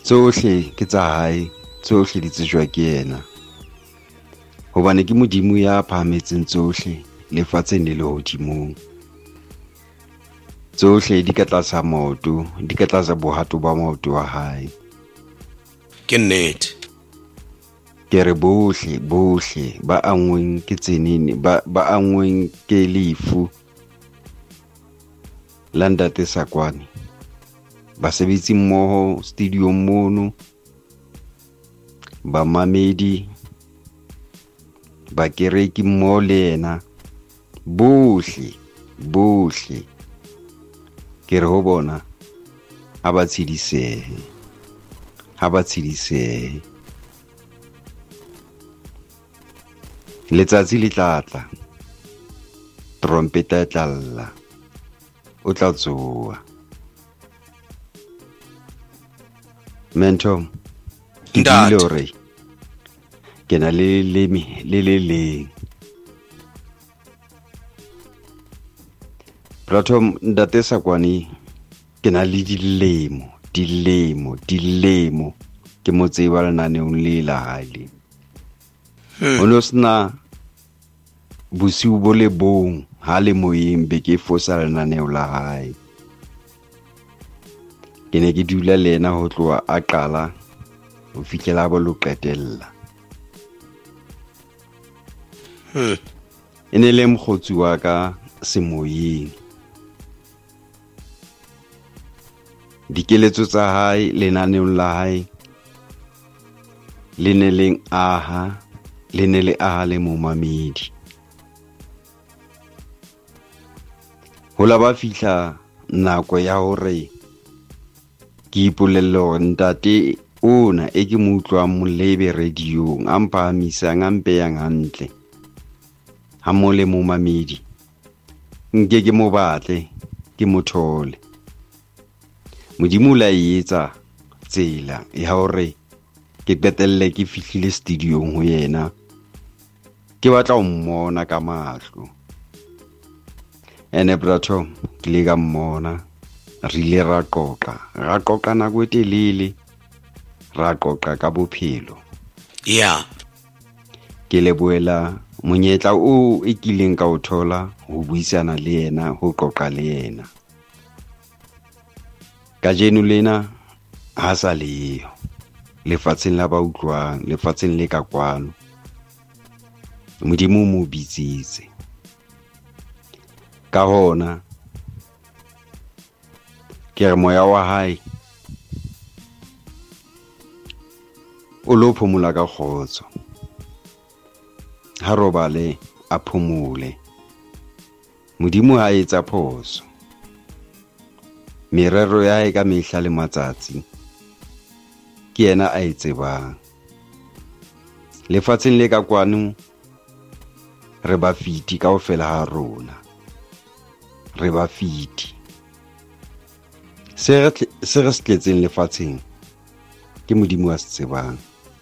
tsohle ke tsa hae, tsohle di tsejwa ke yena. Hobane ke Modimo ya phahametseng tsohle lefatsheng le lehodimong. Tsohle di ka tlasa maoto, di ka tlasa bohato ba maoto wa hae. Ke nnete. Ke re bohle ba angweng ke tsenene, ba angweng ke lefu la Ntate Sakwane. Basebetsi mmoho studio mono, bamamedi, bakereki mmoho le yena, bohle ke re ho bona ha ba tshidisehe. Letsatsi le tlatla, trompeta e tlalla, o tla tsoha. Mentom, ke dile hore ke na le leng. Prathom Ntate Sakwane ke na le dilemo ke mo tseba lenaneong le la hae. Ono sna bosiu bo le bong ha le moyeng be ke fosa lenaneo la hae. Ke ne ke dula le yena ho tloha a qala ho fihlela ba lo qetella. E ne le mokgotsi wa ka semoyeng. Dikeletso tsa hae lenaneong la hae le ne le aha le momamedi. Ho la ba fihla nako ya hore ke ipolelle hore ntate ona e ke mo utlwang molebe radiong a mpahamisang a mpeyang hantle ha mo le momamedi, nke ke mo batle ke mo thole. Modimo la etsa tsela ya hore ke qetelle ke fihlile studiong ho yena, ke batla ho mmona ka mahlo. Ene Brato ke le ka mmona, re ile ra qoqa nako e telele, ra qoqa ka bophelo. Yeah. Ke leboela monyetla o e kileng ka o thola ho buisana le yena, ho qoqa le yena. Kajeno lena ha sa leyo lefatsheng la ba utlwang, lefatsheng le ka kwano. Modimo mo bitsitse ka hona ke re moya wa hae o lo phomola ka kgotso, ha robale a phomole. Modimo ha etsa phoso, merero ya hae ka mehla le matsatsi ke yena a etsebang. Lefatsheng le ka kwano re ba fiti kaofela ha rona, re ba fiti. Se re se tletseng lefatsheng ke Modimo a se tsebang.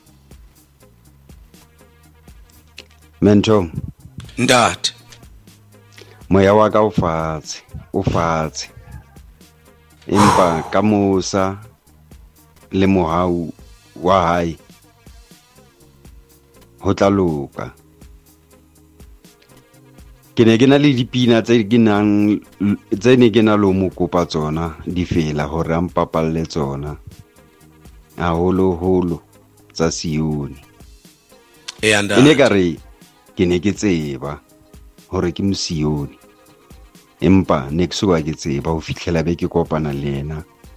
Mentom Ntate, moya wa ka o fatshe, empa ka mosa le mohau wa hae ho tla loka. Ke ne ke na le dipina tse ne ke na lo mo kopa tsona di fela hore a mpapalle tsona, haholo tsa Sioni. E ne ka re ke ne ke tseba hore ke Mosioni, empa ne ke soka ke tseba ho fihlela be ke kopana le yena,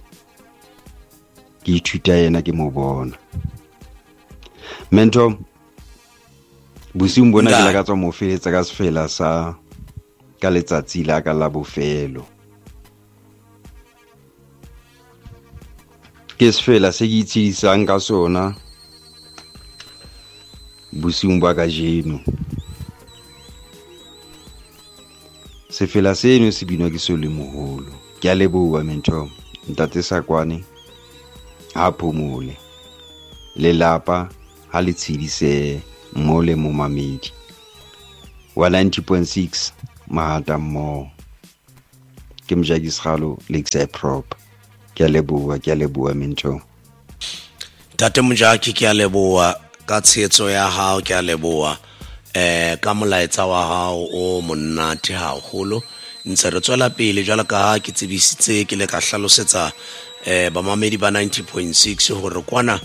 ke ithuta yena ke mo bona. Mentom bosiung bona ke la ka tswa mo feletsa ka sefela sa ka letsatsi la ka la bofelo. Ke sefela se ke itshedisang ka sona bosiung ba ka jeno. Sefela seno se binwa ke Solemoholo. Ke a leboha Mentom, Ntate Sakwane ha phomole, lelapa ha le tshedise mo le momamedi wa 90.6 Mahata mmoho. Ke Mjaki Skhalo, Lakeside Prop. Ke a leboha Mentom. Tate Mojaki ke a leboa ka tshehetso ya hao, ke a leboa ka molaetsa wa hao o monate haholo. Ntse re tswela pele jwalo ka ha ke tsebisitse ke le ka hlalosetsa bamamedi ba 90.6 hore kwana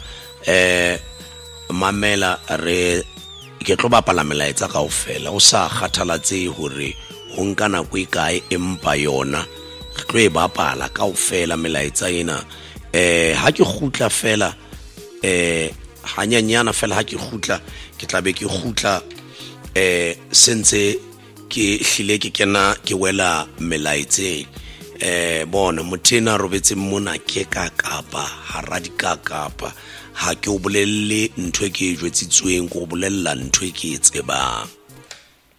mamela re ke tlo bapala melaetsa kaofela o sa kgathalatse hore ho nka nako e kae, empa yona re tlo e bapala kaofela melaetsa ena. Ha ke khutla fela hanyanyana fela ha ke khutla ke tlabe ke khutla sentse ke hlile ke kena ke wela melaetseng. Bona mothena robetse mona ke ka Kapa, hara di ka Kapa, ha ke o bolelle ntwe ke e jwetsitsweng, ko bolella ntwe ke e tsebang.